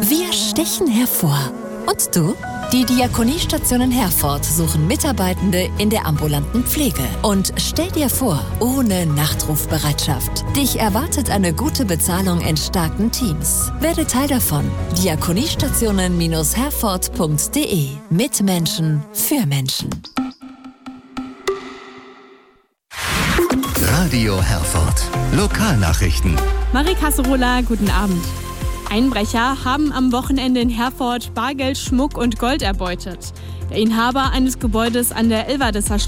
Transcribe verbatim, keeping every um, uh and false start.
Wir stechen hervor. Und du? Die Diakoniestationen Herford suchen Mitarbeitende in der ambulanten Pflege. Und stell dir vor, ohne Nachtrufbereitschaft. Dich erwartet eine gute Bezahlung in starken Teams. Werde Teil davon. diakoniestationen herford punkt de. Mit Menschen, für Menschen. Radio Herford. Lokalnachrichten. Marie Kasserola, guten Abend. Einbrecher haben am Wochenende in Herford Bargeld, Schmuck und Gold erbeutet. Der Inhaber eines Gebäudes an der Elverdesser